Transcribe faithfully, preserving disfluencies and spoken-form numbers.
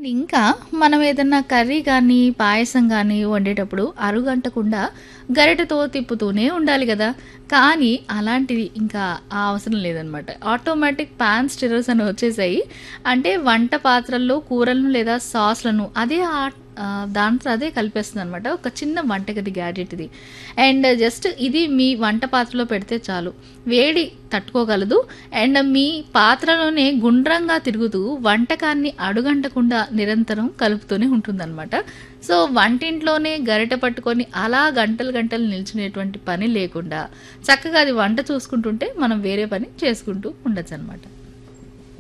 ఇంకా మనం ఏదన్నా కర్రీ గానీ, పాయసం గానీ వండేటప్పుడు అరుగంటకుండా గరిటెతో తిప్పుతూనే ఉండాలి గదా! కానీ అలాంటిది ఇంకా ఆ అవసరం లేదనమాట. ఆటోమేటిక్ పాన్ స్టిరర్స్ అని వచ్చేసాయి. అంటే వంట పాత్రల్లో కూరలను లేదా సాస్‌లను అదే ఆహ్, ఆహ్, దాంట్లో అదే కలిపేస్తుందనమాట. ఒక చిన్న వంటగది గ్యాడ్జెట్ ఇది. అండ్ జస్ట్ ఇది మీ వంట పాత్రలో పెడితే చాలు. వేడి తట్టుకోగలదు. అండ్ మీ పాత్రలోనే గుండ్రంగా తిరుగుతూ వంటకాన్ని అడుగంటకుండా నిరంతరం కలుపుతూనే ఉంటుందనమాట. సో, వంటింట్లోనే గరిటె పట్టుకొని అలా గంటలు గంటలు నిల్చునేటువంటి పని లేకుండా చక్కగా అది వంట చూసుకుంటుంటే మనం వేరే పని చేసుకుంటూ ఉండొచ్చనమాట.